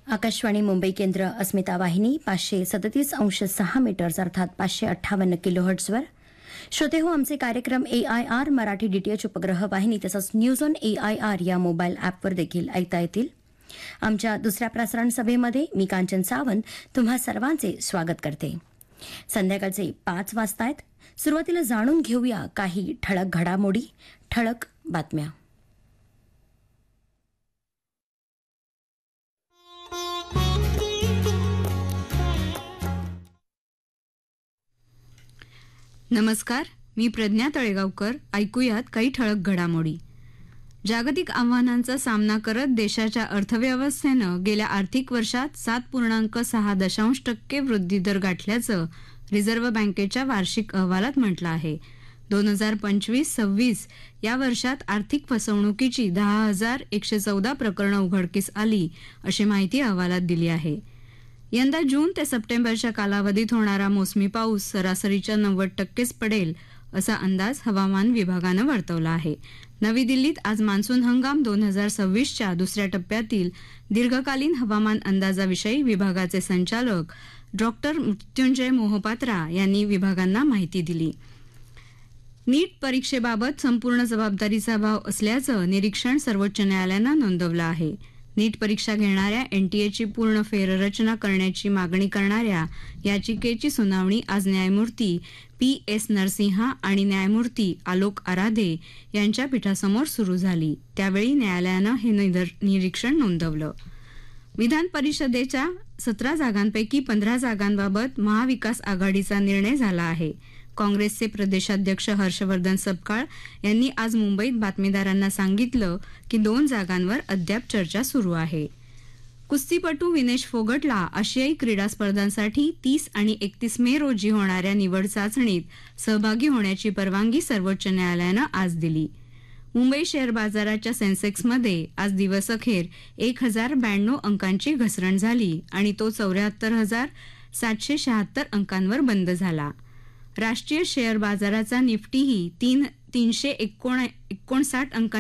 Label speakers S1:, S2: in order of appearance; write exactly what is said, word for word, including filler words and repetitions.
S1: आकाशवाणी मुंबई केंद्र अस्मिता वाहिनी पाचशे सदतीस अंश सहा मीटर्स अर्थात पाचशे अठ्ठावन्न किलोहर्ट्झवर. श्रोते हो, आमचे कार्यक्रम ए आय आर मराठी डीटीएच उपग्रह वाहिनी तसंच news on A I R या मोबाईल ॲपवर देखील ऐकता येतील. आमच्या दुसऱ्या प्रसारण सभेमध्ये मी कांचन सावंत तुम्हा सर्वांचे स्वागत करते. संध्याकाळचे पाच वाजतायत. सुरुवातीला जाणून घेऊया काही ठळक घडामोडी, ठळक बातम्या.
S2: नमस्कार, मी प्रज्ञा तळेगावकर. ऐकूयात काही ठळक घडामोडी. जागतिक आव्हानांचा सामना करत देशाच्या अर्थव्यवस्थेनं गेल्या आर्थिक वर्षात सात पूर्णांक सहा दशांश टक्के वृद्धिदर गाठल्याचं रिझर्व्ह बँकेच्या वार्षिक अहवालात म्हटलं आहे. दोन हजार पंचवीस सव्वीस या वर्षात आर्थिक फसवणुकीची दहा हजार एकशे चौदा प्रकरणं उघडकीस आली, अशी माहिती अहवालात दिली आहे. यंदा जून ते सप्टेंबरच्या कालावधीत होणारा मोसमी पाऊस सरासरीच्या नव्वद टक्केच पडेल, असा अंदाज हवामान विभागानं वर्तवला आहे. नवी दिल्लीत आज मान्सून हंगाम दोन हजार सव्वीसच्या दुसऱ्या टप्प्यातील दीर्घकालीन हवामान अंदाजाविषयी विभागाचे संचालक डॉक्टर मृत्युंजय मोहपात्रा यांनी विभागांना माहिती दिली. नीट परीक्षेबाबत संपूर्ण जबाबदारीचा भाव असल्याचं निरीक्षण सर्वोच्च न्यायालयानं नोंदवलं आहे. नीट परीक्षा घेणाऱ्या एनटीएची पूर्ण फेररचना करण्याची मागणी करणाऱ्या याचिकेची सुनावणी आज न्यायमूर्ती पी एस नरसिंहा आणि न्यायमूर्ती आलोक आराधे यांच्या पीठासमोर सुरू झाली. त्यावेळी न्यायालयानं हे निरीक्षण नोंदवलं. विधान परिषदेच्या सतरा जागांपैकी पंधरा जागांबाबत महाविकास आघाडीचा निर्णय झाला आहे. काँग्रेसचे प्रदेशाध्यक्ष हर्षवर्धन सपकाळ यांनी आज मुंबईत बातमीदारांना सांगितलं की दोन जागांवर अद्याप चर्चा सुरू आहे. कुस्तीपटू विनेश फोगटला आशियाई क्रीडा स्पर्धांसाठी तीस आणि एकतीस मे रोजी होणाऱ्या निवड चाचणीत सहभागी होण्याची परवानगी सर्वोच्च न्यायालयानं आज दिली. मुंबई शेअर बाजाराच्या सेन्सेक्समध्ये आज दिवसअखेर एक हजार ब्याण्णव अंकांची घसरण झाली आणि तो चौऱ्याहत्तर हजार सातशे शहात्तर अंकांवर बंद झाला. राष्ट्रीय शेअर बाजाराचा निफ्टीही तीन तीनशे एकोण एकोणसाठ अंकांची